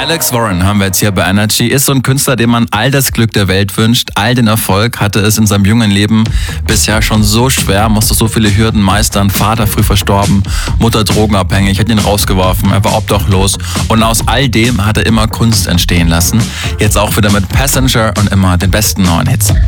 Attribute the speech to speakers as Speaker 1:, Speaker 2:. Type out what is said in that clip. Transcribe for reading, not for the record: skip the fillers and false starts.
Speaker 1: Alex Warren haben wir jetzt hier bei Energy. Ist so ein Künstler, dem man all das Glück der Welt wünscht, all den Erfolg, hatte es in seinem jungen Leben bisher schon so schwer, musste so viele Hürden meistern. Vater früh verstorben, Mutter drogenabhängig, hat ihn rausgeworfen, er war obdachlos. Und aus all dem hat er immer Kunst entstehen lassen. Jetzt auch wieder mit Passenger und immer den besten neuen Hits.